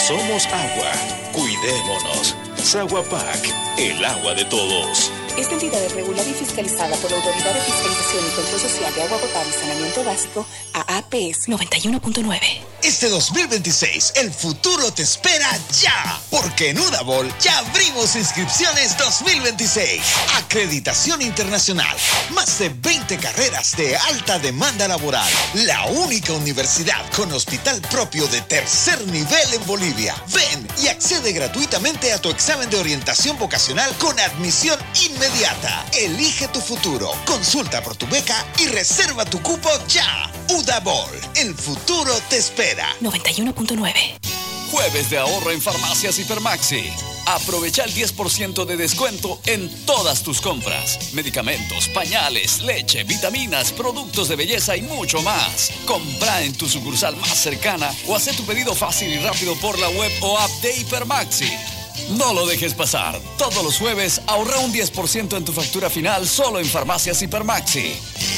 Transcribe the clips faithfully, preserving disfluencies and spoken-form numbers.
Somos agua. Cuidémonos. Saguapac, el agua de todos. Esta entidad es regulada y fiscalizada por la Autoridad de Fiscalización y Control Social de Agua Potable y Saneamiento Básico, A A P S noventa y uno punto nueve. Este dos mil veintiséis, el futuro te espera ya, porque en Udabol ya abrimos inscripciones dos mil veintiséis. Acreditación internacional, más de veinte carreras de alta demanda laboral, la única universidad con hospital propio de tercer nivel en Bolivia. Ven y accede gratuitamente a tu examen de orientación vocacional con admisión inmediata. Elige tu futuro, consulta por tu beca y reserva tu cupo ya. Udabol, el futuro te espera. noventa y uno punto nueve. Jueves de ahorro en Farmacias Hipermaxi. Aprovecha el diez por ciento de descuento en todas tus compras. Medicamentos, pañales, leche, vitaminas, productos de belleza y mucho más. Compra en tu sucursal más cercana o haz tu pedido fácil y rápido por la web o app de Hipermaxi. No lo dejes pasar. Todos los jueves ahorra un diez por ciento en tu factura final solo en Farmacias Hipermaxi.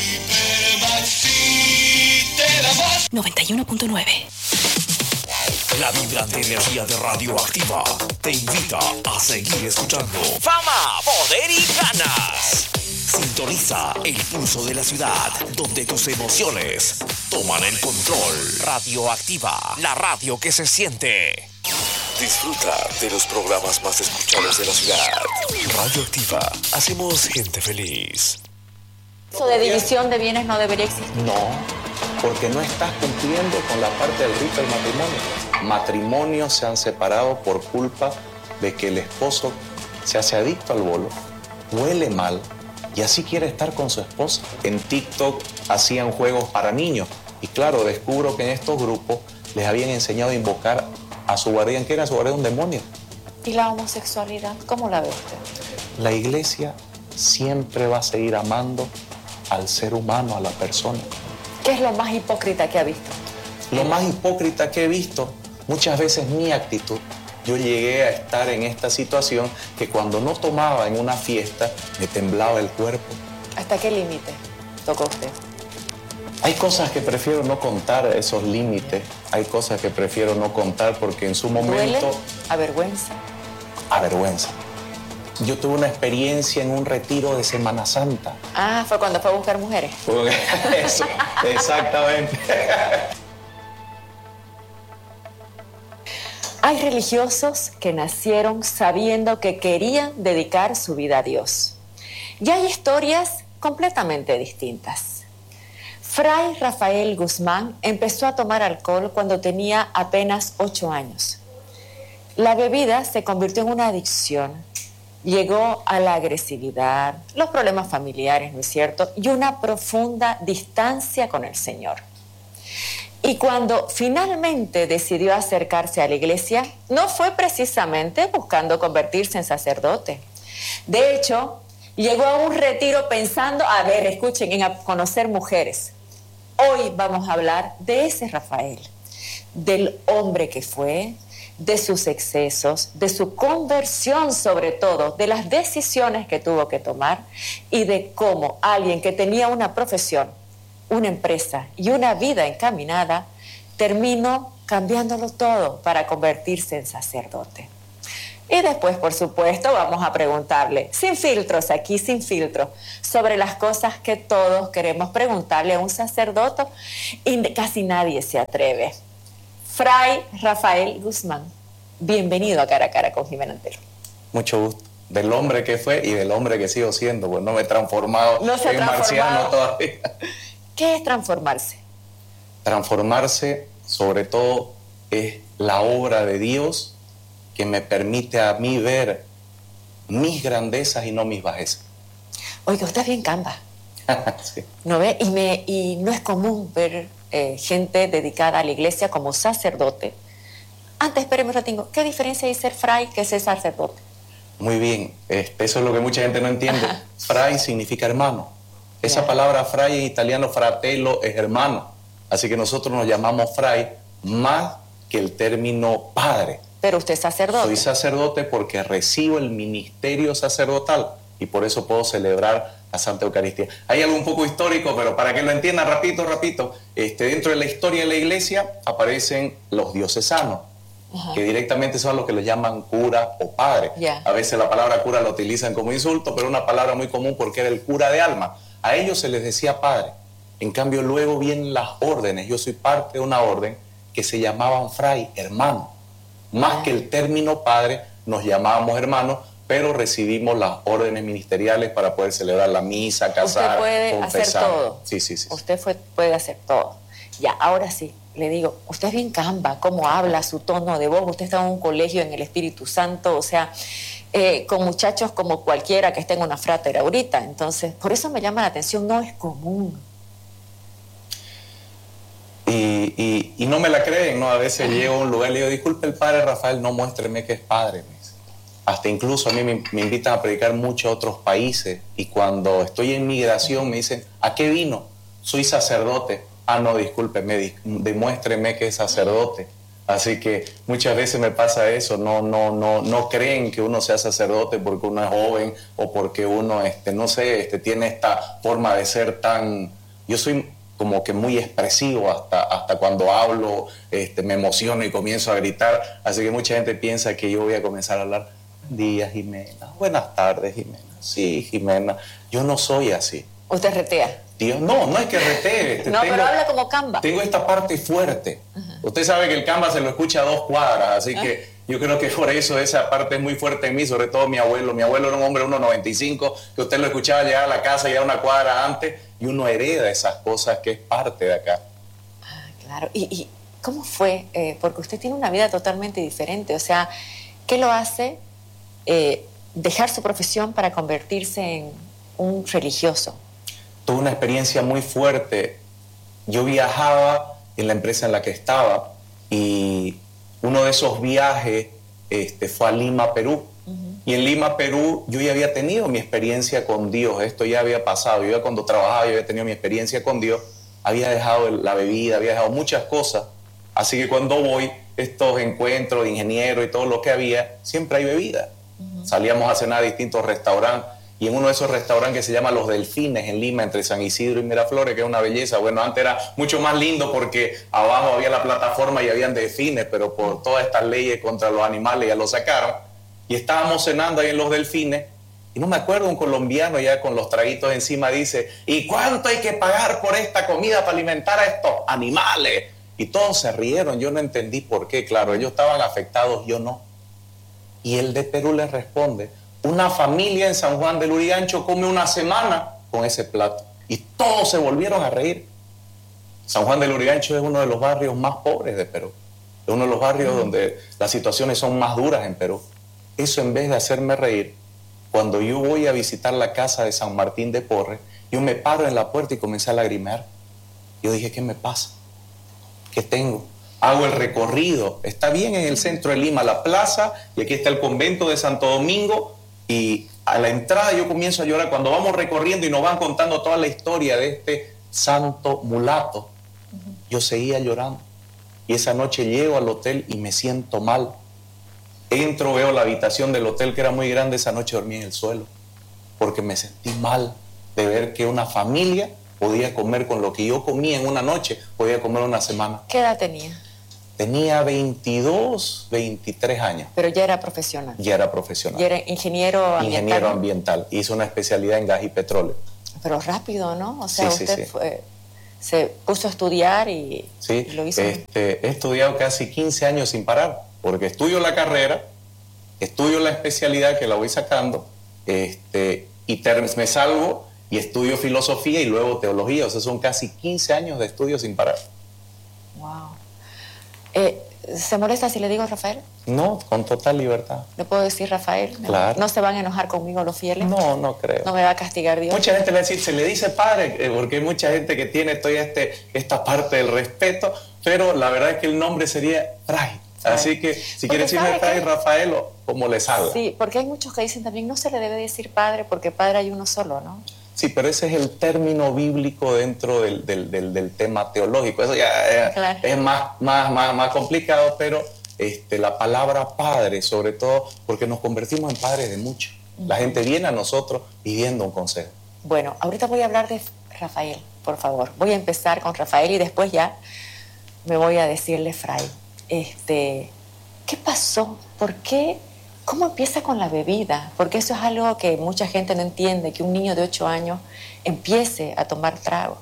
Hipermaxi te da más. noventa y uno punto nueve. La vibrante energía de Radioactiva te invita a seguir escuchando Fama, poder y ganas. Sintoniza el pulso de la ciudad, donde tus emociones toman el control. Radioactiva, la radio que se siente. Disfruta de los programas más escuchados de la ciudad. Radioactiva, hacemos gente feliz. ¿Eso de división de bienes no debería existir? No, porque no estás cumpliendo con la parte del rito del matrimonio. Matrimonios se han separado por culpa de que el esposo se hace adicto al bolo, huele mal y así quiere estar con su esposa. En TikTok hacían juegos para niños y claro, descubro que en estos grupos les habían enseñado a invocar a su guardián, que era su guardián, un demonio. ¿Y la homosexualidad? ¿Cómo la ve usted? La iglesia siempre va a seguir amando al ser humano, a la persona. ¿Qué es lo más hipócrita que ha visto? Lo más hipócrita que he visto, muchas veces mi actitud. Yo llegué a estar en esta situación que cuando no tomaba en una fiesta, me temblaba el cuerpo. ¿Hasta qué límite tocó usted? Hay cosas que prefiero no contar, esos límites. Hay cosas que prefiero no contar porque en su momento... ¿Duele? ¿Avergüenza? Avergüenza. Yo tuve una experiencia en un retiro de Semana Santa. Ah, fue cuando fue a buscar mujeres. Eso, exactamente. Hay religiosos que nacieron sabiendo que querían dedicar su vida a Dios. Y hay historias completamente distintas. Fray Rafael Guzmán empezó a tomar alcohol cuando tenía apenas ocho años. La bebida se convirtió en una adicción. Llegó a la agresividad, los problemas familiares, ¿no es cierto? Y una profunda distancia con el Señor. Y cuando finalmente decidió acercarse a la iglesia, no fue precisamente buscando convertirse en sacerdote. De hecho, llegó a un retiro pensando, a ver, escuchen, en conocer mujeres. Hoy vamos a hablar de ese Rafael, del hombre que fue, de sus excesos, de su conversión sobre todo, de las decisiones que tuvo que tomar y de cómo alguien que tenía una profesión, una empresa y una vida encaminada, terminó cambiándolo todo para convertirse en sacerdote. Y después, por supuesto, vamos a preguntarle, sin filtros aquí, sin filtros, sobre las cosas que todos queremos preguntarle a un sacerdote y casi nadie se atreve. Fray Rafael Guzmán, bienvenido a Cara a Cara con Jimena Antelo. Mucho gusto. Del hombre que fue y del hombre que sigo siendo, pues no me he transformado no se ha en transformado. marciano todavía. ¿Qué es transformarse? Transformarse, sobre todo, es la obra de Dios que me permite a mí ver mis grandezas y no mis bajezas. Oiga, usted es bien camba. Sí. ¿No ve? Y, me, y no es común ver eh, gente dedicada a la iglesia como sacerdote. Antes, espéreme un ratingo, ¿qué diferencia hay ser fray que ser sacerdote? Muy bien, este, eso es lo que mucha gente no entiende. Ajá. Fray significa hermano. Esa Bien. Palabra fray en italiano, fratello, es hermano. Así que nosotros nos llamamos fray más que el término padre. Pero usted es sacerdote. Soy sacerdote porque recibo el ministerio sacerdotal y por eso puedo celebrar la Santa Eucaristía. Hay algo un poco histórico, pero para que lo entiendan rapidito, rapidito, este, dentro de la historia de la iglesia aparecen los diocesanos. Ajá. Que directamente son los que les llaman cura o padre. Yeah. A veces la palabra cura la utilizan como insulto, pero una palabra muy común porque era el cura de alma. A ellos se les decía padre. En cambio, luego vienen las órdenes. Yo soy parte de una orden que se llamaban fray, hermano. Más que el término padre, nos llamábamos hermanos, pero recibimos las órdenes ministeriales para poder celebrar la misa, casar, Usted puede confesar. hacer todo. Sí, sí, sí. Usted fue, puede hacer todo. Ya, ahora sí, le digo, usted es bien camba, cómo habla, su tono de voz. Usted está en un colegio en el Espíritu Santo, o sea, eh, con muchachos como cualquiera que esté en una frátera ahorita. Entonces, por eso me llama la atención, no es común. Y, y, y no me la creen, ¿no? A veces llego a un lugar y le digo, disculpe el padre Rafael, no muéstreme que es padre. Me dice. Hasta incluso a mí me, me invitan a predicar mucho a otros países y cuando estoy en migración me dicen, ¿a qué vino? Soy sacerdote. Ah, no, discúlpeme, demuéstreme que es sacerdote. Así que muchas veces me pasa eso, no, no, no, no creen que uno sea sacerdote porque uno es joven o porque uno, este, no sé, este, tiene esta forma de ser tan... Yo soy como que muy expresivo hasta, hasta cuando hablo, este, me emociono y comienzo a gritar, así que mucha gente piensa que yo voy a comenzar a hablar, buen día Jimena, buenas tardes Jimena, sí Jimena, yo no soy así. ¿Usted retea? Dios, no, no es que retee. No, tengo, pero habla como camba. Tengo esta parte fuerte. Uh-huh. Usted sabe que el camba se lo escucha a dos cuadras, así uh-huh. que yo creo que por eso esa parte es muy fuerte en mí, sobre todo mi abuelo. Mi abuelo era un hombre de uno noventa y cinco, que usted lo escuchaba llegar a la casa ya una cuadra antes, y uno hereda esas cosas que es parte de acá. Ah, claro. ¿Y, y cómo fue? Eh, porque usted tiene una vida totalmente diferente. O sea, ¿qué lo hace eh, dejar su profesión para convertirse en un religioso? Tuve una experiencia muy fuerte. Yo viajaba en la empresa en la que estaba y uno de esos viajes este, fue a Lima, Perú. Uh-huh. Y en Lima, Perú, yo ya había tenido mi experiencia con Dios. Esto ya había pasado. Yo ya cuando trabajaba, yo había tenido mi experiencia con Dios. Había dejado la bebida, había dejado muchas cosas. Así que cuando voy, estos encuentros de ingenieros y todo lo que había, siempre hay bebida. Uh-huh. Salíamos a cenar a distintos restaurantes. Y en uno de esos restaurantes que se llama Los Delfines en Lima, entre San Isidro y Miraflores, que es una belleza. Bueno, antes era mucho más lindo porque abajo había la plataforma y habían delfines, pero por todas estas leyes contra los animales ya lo sacaron. Y estábamos cenando ahí en Los Delfines, y no me acuerdo, un colombiano ya con los traguitos encima dice, ¿y cuánto hay que pagar por esta comida para alimentar a estos animales? Y todos se rieron, yo no entendí por qué, claro, ellos estaban afectados, yo no. Y el de Perú les responde, una familia en San Juan del Lurigancho come una semana con ese plato. Y todos se volvieron a reír. San Juan del Lurigancho es uno de los barrios más pobres de Perú. Es uno de los barrios mm. donde las situaciones son más duras en Perú. Eso en vez de hacerme reír, cuando yo voy a visitar la casa de San Martín de Porres, yo me paro en la puerta y comencé a lagrimear. Yo dije, ¿qué me pasa? ¿Qué tengo? Hago el recorrido. Está bien en el centro de Lima, la plaza, y aquí está el convento de Santo Domingo. Y a la entrada yo comienzo a llorar cuando vamos recorriendo y nos van contando toda la historia de este santo mulato. Uh-huh. Yo seguía llorando. Y esa noche llego al hotel y me siento mal. Entro, veo la habitación del hotel que era muy grande. Esa noche dormí en el suelo porque me sentí mal de ver que una familia podía comer con lo que yo comía en una noche, podía comer una semana. ¿Qué edad tenía? Tenía veintidós, veintitrés años. Pero ya era profesional. Ya era profesional. ¿Y era ingeniero ambiental? Ingeniero ambiental. Hizo una especialidad en gas y petróleo. Pero rápido, ¿no? O sea, sí, usted sí, sí. Fue, se puso a estudiar y, sí, y lo hizo. Este, he estudiado casi quince años sin parar, porque estudio la carrera, estudio la especialidad que la voy sacando, este, y ter- me salgo y estudio filosofía y luego teología. O sea, son casi quince años de estudio sin parar. Wow. Eh, ¿Se molesta si le digo Rafael? No, con total libertad. ¿Le puedo decir Rafael? Claro. ¿No se van a enojar conmigo los fieles? No, no creo. ¿No me va a castigar Dios? Mucha gente le dice, se le dice padre, eh, porque hay mucha gente que tiene toda este, esta parte del respeto, pero la verdad es que el nombre sería Fray. Así que si quiere decirme Fray Rafael, o como le salga. Sí, porque hay muchos que dicen también, no se le debe decir padre porque padre hay uno solo, ¿no? Sí, pero ese es el término bíblico dentro del, del, del, del tema teológico. Eso ya es, claro. es más, más, más, más complicado, pero este, la palabra padre, sobre todo, porque nos convertimos en padres de muchos. Uh-huh. La gente viene a nosotros pidiendo un consejo. Bueno, ahorita voy a hablar de Rafael, por favor. Voy a empezar con Rafael y después ya me voy a decirle Fray. Este, ¿Qué pasó? ¿Por qué? ¿Cómo empieza con la bebida? Porque eso es algo que mucha gente no entiende, que un niño de ocho años empiece a tomar trago.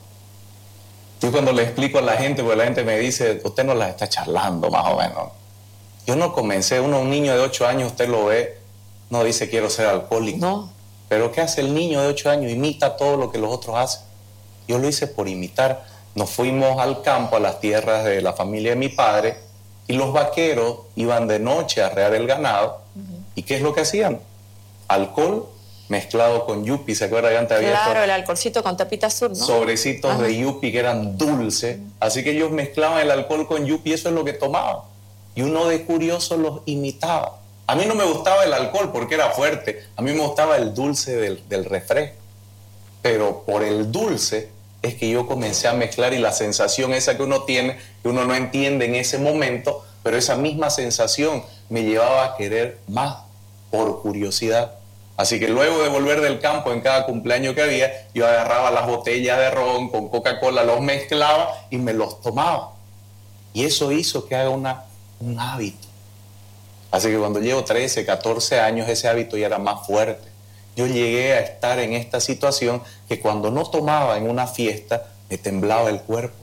Yo cuando le explico a la gente, porque la gente me dice, usted no las está charlando más o menos. Yo no comencé, uno, un niño de ocho años, usted lo ve, no dice quiero ser alcohólico. No. Pero ¿qué hace el niño de ocho años? Imita todo lo que los otros hacen. Yo lo hice por imitar. Nos fuimos al campo, a las tierras de la familia de mi padre, y los vaqueros iban de noche a arrear el ganado. Uh-huh. ¿Y qué es lo que hacían? Alcohol mezclado con yupi. ¿Se acuerdan que antes había? Claro, el alcoholcito con tapita azul, ¿no? Sobrecitos Ajá. de yupi que eran dulces. Uh-huh. Así que ellos mezclaban el alcohol con yupi y eso es lo que tomaban. Y uno de curioso los imitaba. A mí no me gustaba el alcohol porque era fuerte. A mí me gustaba el dulce del, del refresco. Pero por el dulce es que yo comencé a mezclar y la sensación esa que uno tiene, que uno no entiende en ese momento, pero esa misma sensación me llevaba a querer más por curiosidad. Así que luego de volver del campo en cada cumpleaños que había, yo agarraba las botellas de ron con Coca-Cola, los mezclaba y me los tomaba. Y eso hizo que haga una, un hábito. Así que cuando llevo trece, catorce años, ese hábito ya era más fuerte. Yo llegué a estar en esta situación que cuando no tomaba en una fiesta, me temblaba el cuerpo,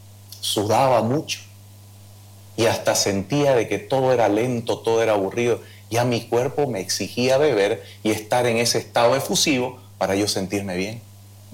sudaba mucho y hasta sentía de que todo era lento, todo era aburrido. Ya mi cuerpo me exigía beber y estar en ese estado efusivo para yo sentirme bien.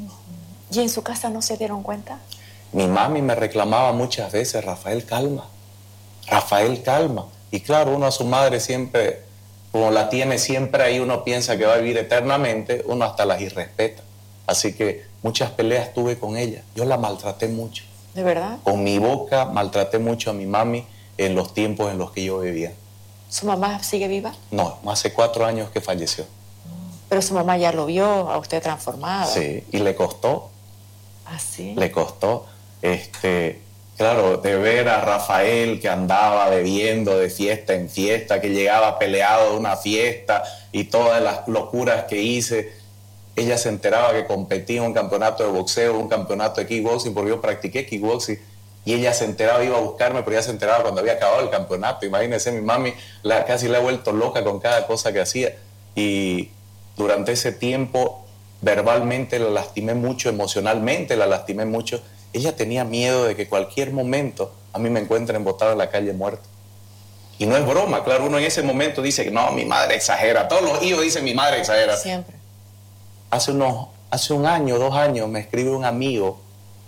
¿Y en su casa no se dieron cuenta? Mi mami me reclamaba muchas veces, Rafael, calma, Rafael, calma. Y claro, uno a su madre siempre, como la tiene siempre ahí, uno piensa que va a vivir eternamente, uno hasta las irrespeta. Así que muchas peleas tuve con ella. Yo la maltraté mucho. ¿De verdad? Con mi boca maltraté mucho a mi mami en los tiempos en los que yo vivía. ¿Su mamá sigue viva? No, hace cuatro años que falleció. Pero su mamá ya lo vio a usted transformado. Sí, y le costó. ¿Ah, sí? Le costó. Este, claro, de ver a Rafael que andaba bebiendo de fiesta en fiesta, que llegaba peleado de una fiesta y todas las locuras que hice. Ella se enteraba que competía en un campeonato de boxeo, un campeonato de kickboxing, porque yo practiqué kickboxing. Y ella se enteraba, iba a buscarme, pero ella se enteraba cuando había acabado el campeonato. Imagínense, mi mami la, casi la ha vuelto loca con cada cosa que hacía. Y durante ese tiempo, verbalmente la lastimé mucho, emocionalmente la lastimé mucho. Ella tenía miedo de que cualquier momento a mí me encuentren botado en la calle muerto. Y no es broma, claro, uno en ese momento dice que no, mi madre exagera. Todos los hijos dicen mi madre exagera. Siempre. Hace, unos, hace un año, dos años, me escribe un amigo.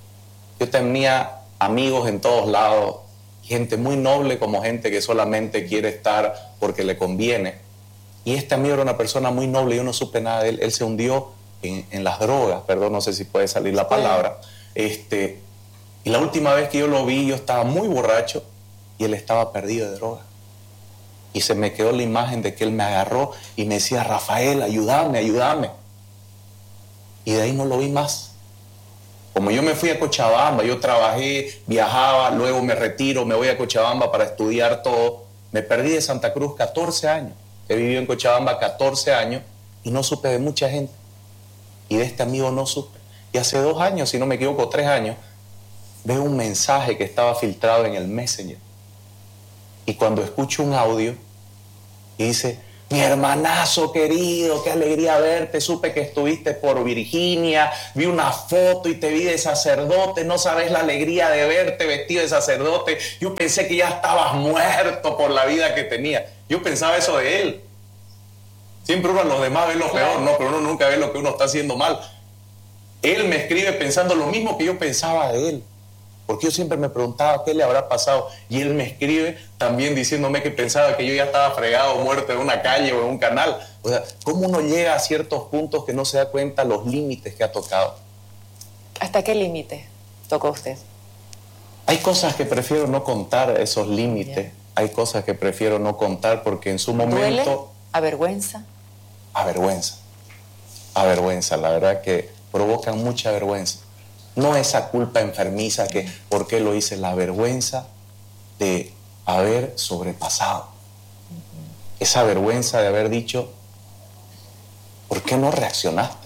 Yo tenía amigos en todos lados, gente muy noble como gente que solamente quiere estar porque le conviene. Y este amigo era una persona muy noble, yo no supe nada de él. Él se hundió en, en las drogas, perdón, no sé si puede salir la palabra. Este, y la última vez que yo lo vi, yo estaba muy borracho y él estaba perdido de droga. Y se me quedó la imagen de que él me agarró y me decía, Rafael, ayúdame, ayúdame. Y de ahí no lo vi más. Como yo me fui a Cochabamba, yo trabajé, viajaba, luego me retiro, me voy a Cochabamba para estudiar todo. Me perdí de Santa Cruz catorce años. He vivido en Cochabamba catorce años y no supe de mucha gente. Y de este amigo no supe. Y hace dos años, si no me equivoco, tres años, veo un mensaje que estaba filtrado en el Messenger. Y cuando escucho un audio, y dice, mi hermanazo querido, qué alegría verte, supe que estuviste por Virginia, vi una foto y te vi de sacerdote, no sabes la alegría de verte vestido de sacerdote, yo pensé que ya estabas muerto por la vida que tenía. Yo pensaba eso de él. Siempre uno a los demás ve lo peor, no, pero uno nunca ve lo que uno está haciendo mal. Él me escribe pensando lo mismo que yo pensaba de él. Porque yo siempre me preguntaba qué le habrá pasado. Y él me escribe también diciéndome que pensaba que yo ya estaba fregado, muerto en una calle o en un canal. O sea, ¿cómo uno llega a ciertos puntos que no se da cuenta los límites que ha tocado? ¿Hasta qué límite tocó usted? Hay cosas que prefiero no contar, esos límites. Yeah. Hay cosas que prefiero no contar porque en su momento... ¿Duele? ¿Avergüenza? Avergüenza. Avergüenza, la verdad que provocan mucha vergüenza. No esa culpa enfermiza que por qué lo hice, la vergüenza de haber sobrepasado. Uh-huh. Esa vergüenza de haber dicho, ¿por qué no reaccionaste?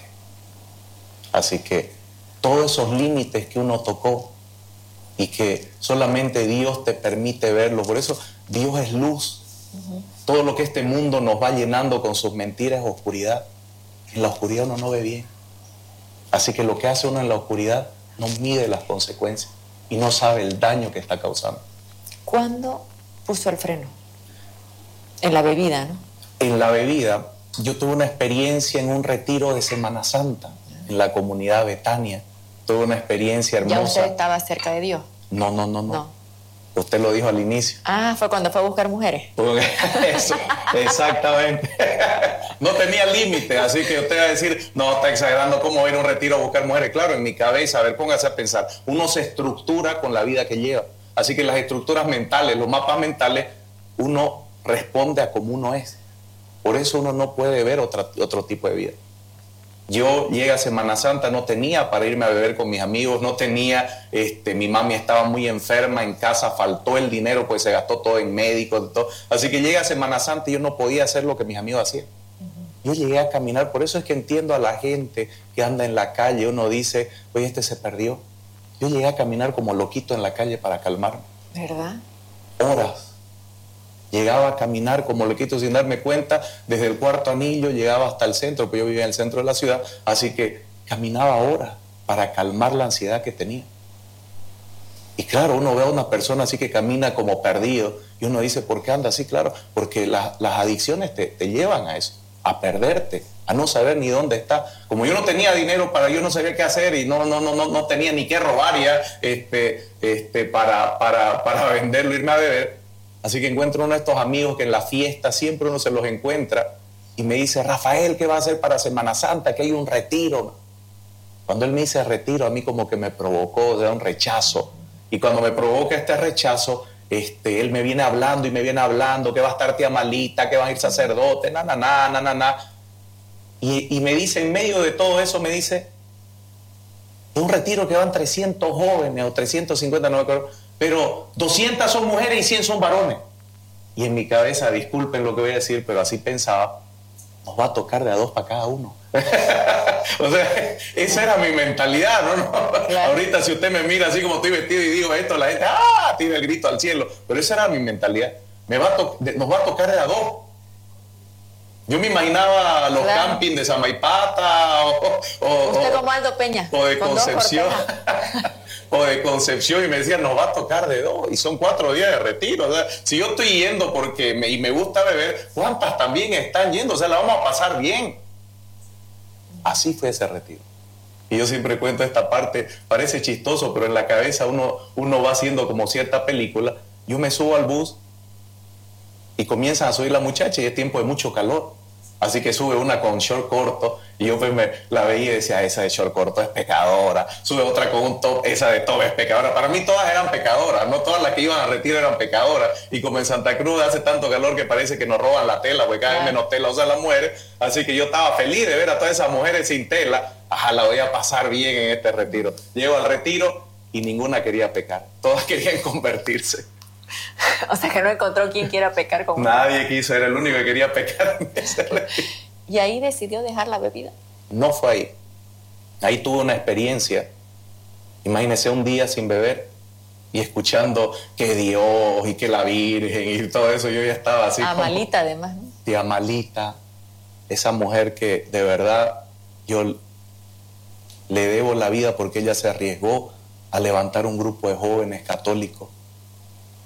Así que todos esos límites que uno tocó y que solamente Dios te permite verlo, por eso Dios es luz Uh-huh. Todo lo que este mundo nos va llenando con sus mentiras es oscuridad. En la oscuridad uno no ve bien. Así que lo que hace uno en la oscuridad no mide las consecuencias y no sabe el daño que está causando. ¿Cuándo puso el freno? En la bebida, ¿no? En la bebida, yo tuve una experiencia en un retiro de Semana Santa, en la comunidad Betania. Tuve una experiencia hermosa. ¿Ya usted estaba cerca de Dios? No, no, no, no. No. Usted lo dijo al inicio. Ah, fue cuando fue a buscar mujeres. Eso, exactamente. No tenía límite, así que usted va a decir, no, está exagerando, ¿cómo va a ir a un retiro a buscar mujeres? Claro, en mi cabeza, a ver, póngase a pensar. Uno se estructura con la vida que lleva. Así que las estructuras mentales, los mapas mentales, uno responde a cómo uno es. Por eso uno no puede ver otra, otro tipo de vida. Yo llegué a Semana Santa, no tenía para irme a beber con mis amigos, no tenía, este, mi mami estaba muy enferma en casa, faltó el dinero, pues se gastó todo en médicos, todo. Así que llegué a Semana Santa y yo no podía hacer lo que mis amigos hacían. Uh-huh. Yo llegué a caminar, por eso es que entiendo a la gente que anda en la calle, uno dice, oye, este se perdió. Yo llegué a caminar como loquito en la calle para calmarme. ¿Verdad? Horas. Llegaba a caminar como loquito sin darme cuenta, desde el Cuarto Anillo llegaba hasta el centro, porque yo vivía en el centro de la ciudad, así que caminaba horas para calmar la ansiedad que tenía. Y claro, uno ve a una persona así que camina como perdido, y uno dice, ¿por qué anda así? Claro, porque la, las adicciones te, te llevan a eso, a perderte, a no saber ni dónde está. Como yo no tenía dinero para, yo no sabía qué hacer, y no, no, no, no, no tenía ni qué robar ya, este, este, para, para, para venderlo, irme a beber. Así que encuentro uno de estos amigos que en la fiesta siempre uno se los encuentra y me dice, Rafael, ¿qué va a hacer para Semana Santa? Que hay un retiro. Cuando él me dice retiro, a mí como que me provocó, de un rechazo. Y cuando me provoca este rechazo, este, él me viene hablando y me viene hablando que va a estar tía Malita, que van a ir sacerdotes, na, na, na, na, na, na. Y, y me dice, en medio de todo eso, me dice, es un retiro que van trescientos jóvenes o trescientos cincuenta, no me acuerdo, pero doscientas son mujeres y cien son varones. Y en mi cabeza, disculpen lo que voy a decir, pero así pensaba, nos va a tocar de a dos para cada uno. O sea, esa era mi mentalidad, ¿no? no. Claro. Ahorita si usted me mira así como estoy vestido y digo esto, la gente, ¡ah!, tira el grito al cielo. Pero esa era mi mentalidad. Me va a to- nos va a tocar de a dos. Yo me imaginaba los claro. campings de Samaipata o, o, usted o, como Aldo Peña, o de Concepción o de Concepción y me decían, nos va a tocar de dos y son cuatro días de retiro. O sea, si yo estoy yendo porque me, y me gusta beber, ¿cuántas también están yendo? O sea, la vamos a pasar bien. Así fue ese retiro. Y yo siempre cuento esta parte, parece chistoso, pero en la cabeza uno, uno va haciendo como cierta película. Yo me subo al bus y comienzan a subir la muchacha y es tiempo de mucho calor. Así que sube una con short corto y yo pues me la veía y decía, esa de short corto es pecadora. Sube otra con un top, esa de top es pecadora. Para mí todas eran pecadoras, no todas las que iban a retiro eran pecadoras. Y como en Santa Cruz hace tanto calor que parece que nos roban la tela, porque cada vez menos tela usan las mujeres. Así que yo estaba feliz de ver a todas esas mujeres sin tela. Ajá, la voy a pasar bien en este retiro. Llego al retiro y ninguna quería pecar. Todas querían convertirse. O sea que no encontró quien quiera pecar con nadie uno. Quiso, era el único que quería pecar en ese retiro. ¿Y ahí decidió dejar la bebida? No fue ahí. Ahí tuve una experiencia. Imagínese un día sin beber y escuchando que Dios y que la Virgen y todo eso. Yo ya estaba así. Amalita como, además, ¿no? Tía Amalita, esa mujer que de verdad yo le debo la vida porque ella se arriesgó a levantar un grupo de jóvenes católicos